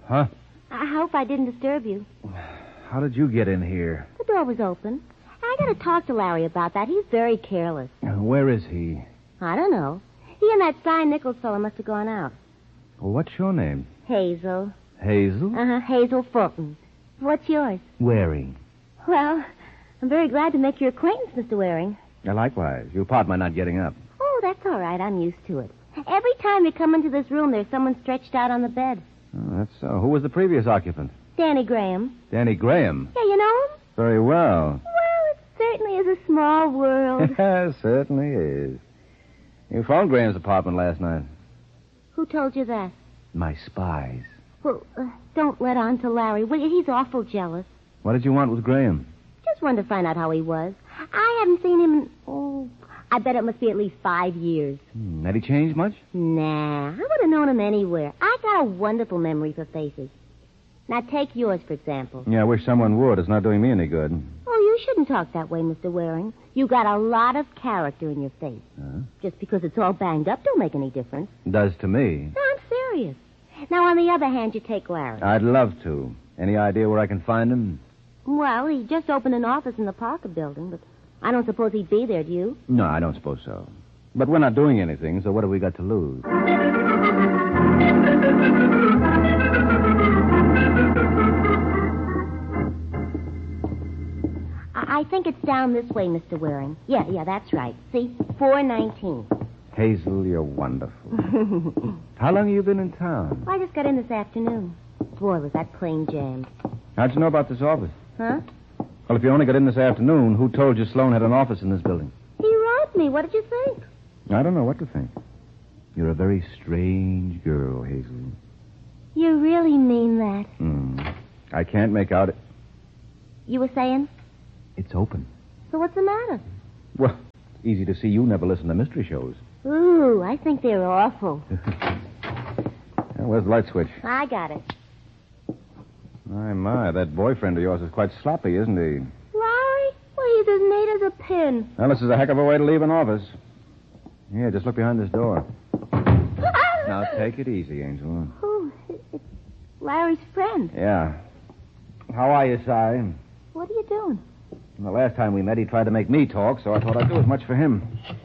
Huh? I hope I didn't disturb you. How did you get in here? The door was open. I got to talk to Larry about that. He's very careless. Where is he? I don't know. He and that Cy Nichols fellow must have gone out. Well, what's your name? Hazel. Hazel? Uh-huh, Hazel Fulton. What's yours? Waring. Well, I'm very glad to make your acquaintance, Mr. Waring. Likewise. You'll pardon my not getting up. Oh, that's all right. I'm used to it. Every time you come into this room, there's someone stretched out on the bed. Oh, that's so. Who was the previous occupant? Danny Graham. Danny Graham? Yeah, you know him? Very well. Well, it certainly is a small world. Certainly is. You phoned Graham's apartment last night. Who told you that? My spies. Well, don't let on to Larry, will you? He's awful jealous. What did you want with Graham? Just wanted to find out how he was. I haven't seen him in, I bet it must be at least 5 years. Had he changed much? Nah, I would have known him anywhere. I got a wonderful memory for faces. Now, take yours, for example. Yeah, I wish someone would. It's not doing me any good. Oh, you shouldn't talk that way, Mr. Waring. You got a lot of character in your face. Huh? Just because it's all banged up don't make any difference. Does to me. No, I'm serious. Now, on the other hand, you take Larry. I'd love to. Any idea where I can find him? Well, he just opened an office in the Parker building, but I don't suppose he'd be there, do you? No, I don't suppose so. But we're not doing anything, so what have we got to lose? I think it's down this way, Mr. Waring. Yeah, that's right. See? 419. Hazel, you're wonderful. How long have you been in town? Well, I just got in this afternoon. Boy, was that plane jammed. How'd you know about this office? Huh? Well, if you only got in this afternoon, who told you Sloan had an office in this building? He wrote me. What did you think? I don't know what to think. You're a very strange girl, Hazel. You really mean that? I can't make out it. You were saying? It's open. So what's the matter? Well, it's easy to see you never listen to mystery shows. Ooh, I think they're awful. Where's the light switch? I got it. My, that boyfriend of yours is quite sloppy, isn't he? Larry? Well, he's as neat as a pin. Well, this is a heck of a way to leave an office. Here, just look behind this door. Now, take it easy, Angel. Oh, it's Larry's friend. Yeah. How are you, Si? What are you doing? The last time we met, he tried to make me talk, so I thought I'd do as much for him.